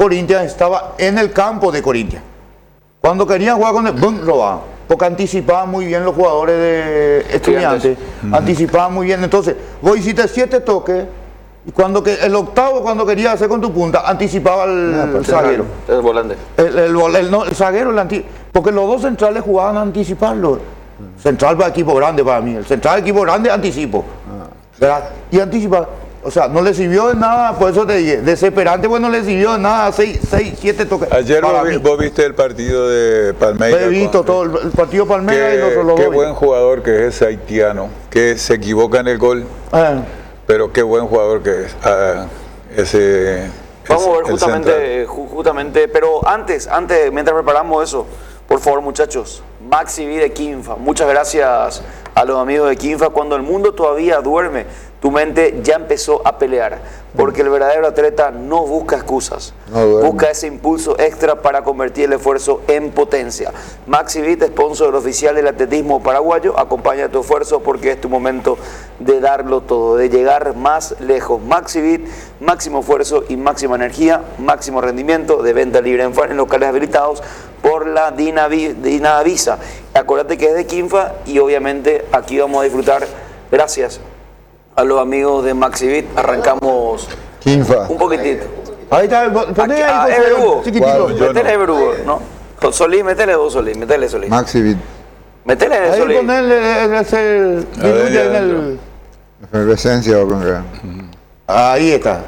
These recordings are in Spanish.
Corinthians estaba en el campo de Corinthians. Cuando querían jugar con el ¡bum! Robaban. Porque anticipaban muy bien los jugadores de Estudiantes. Anticipaban muy bien. Entonces, vos hiciste 7 toques. Y cuando el octavo, cuando querías hacer con tu punta, anticipaba el zaguero. El volante. El zaguero, porque los dos centrales jugaban a anticiparlo. Central para equipo grande para mí. El central equipo grande anticipo. ¿Verdad? Y anticipa. O sea, no le sirvió de nada, por eso te dije, desesperante, pues no le sirvió de nada, 6, 7 toques. Ayer vos viste el partido de Palmeiras. He visto todo el partido de Palmeiras y los dos. Qué buen jugador que es ese haitiano, que se equivoca en el gol, pero qué buen jugador que es. Vamos a ver justamente, pero antes, mientras preparamos eso, por favor muchachos, Maxi V de Kinfa, muchas gracias a los amigos de Kinfa. Cuando el mundo todavía duerme, tu mente ya empezó a pelear, porque el verdadero atleta no busca excusas, busca ese impulso extra para convertir el esfuerzo en potencia. Maxivit, sponsor oficial del atletismo paraguayo, acompaña tu esfuerzo porque es tu momento de darlo todo, de llegar más lejos. Maxivit, máximo esfuerzo y máxima energía, máximo rendimiento, de venta libre en locales habilitados por la Dinavisa. Acuérdate que es de Kinfa y obviamente aquí vamos a disfrutar, gracias a los amigos de Maxivit. Arrancamos Kinfa. Un poquitito. Ahí está, poné ahí, Everugo. chiquitito. Métele Everugo, ¿no? Solís, métele dos Solís, métele Solís. Maxivit. Métele Ahí Solís. ponerle ese diluye en el. Efervescencia o con qué. Ahí está.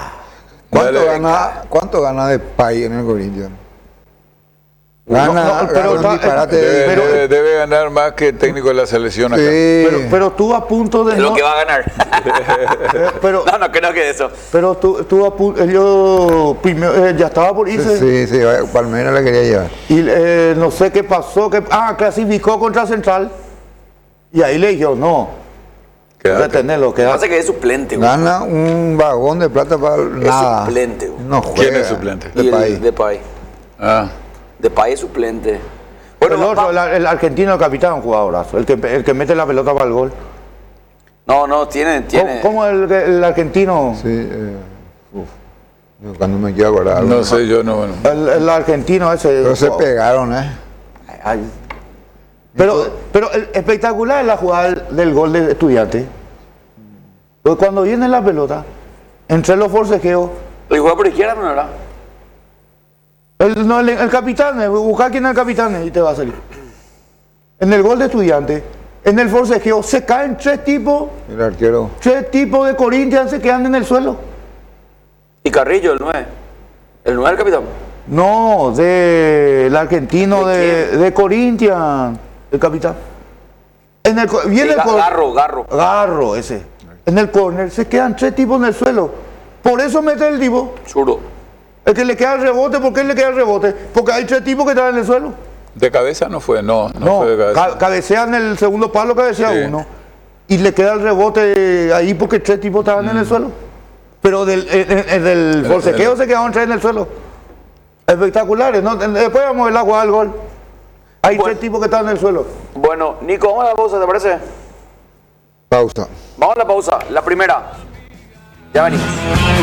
¿Cuánto gana de Pay en el Corinthians? Gana, debe ganar más que el técnico de la selección acá. Sí. Pero tú a punto de. Es lo que va a ganar. Pero, no creo que eso. Pero tú a punto. Yo primero, ya estaba por irse. Sí, Palmeiras la quería llevar. Y no sé qué pasó. Clasificó contra Central. Y ahí le dijo, no. Retenerlo, Lo que pasa es que es suplente. Gana un vagón de plata para nada. Es suplente. No juega. ¿Quién es suplente? Depay. Ah. Depay es suplente. Bueno, el argentino, el capitán, un jugadorazo. El que mete la pelota para el gol. No, tiene. ¿Cómo el argentino? Sí, cuando me quiero acordar. No sé, yo no. El argentino ese. Pero se pegaron, Pero espectacular es la jugada del gol de Estudiantes. Porque cuando viene la pelota, entre los forcejeos. ¿El juega por izquierda, no, verdad? El capitán, busca quién es el capitán y te va a salir. En el gol de Estudiantes, en el forcejeo, se caen 3 tipos. El arquero. 3 tipos de Corinthians se quedan en el suelo. Y Carrillo, el 9. ¿El 9 el capitán? No, del argentino de Corinthians, el capitán. Viene Garro, ese. En el córner se quedan 3 tipos en el suelo. Por eso mete el tipo. Churo. El que le queda el rebote, ¿por qué le queda el rebote? Porque hay 3 tipos que están en el suelo. ¿De cabeza no fue? No fue de cabeza. Cabecean el segundo palo, cabecea uno. Y le queda el rebote ahí porque 3 tipos estaban en el suelo. Pero del forcejeo se quedaron 3 en el suelo. Espectaculares, ¿no? Después vamos a ver la jugada del gol. Hay 3 tipos que están en el suelo. Bueno, Nico, vamos a la pausa, ¿te parece? Pausa. Vamos a la pausa, la primera. Ya venimos.